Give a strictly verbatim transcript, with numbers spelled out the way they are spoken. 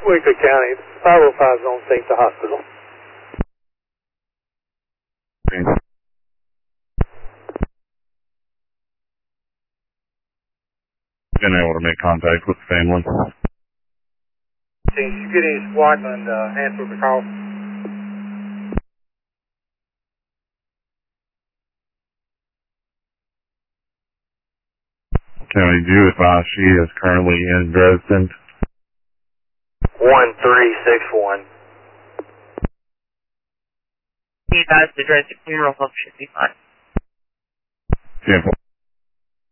Weakley County, five oh five zone, take the hospital. Been able to make contact with the family. Did you get any SWAT and uh, answer the call? County, do you advise she is currently in Dresden? one three six one. He advised the Dresden Funeral Home should be fine. Simple.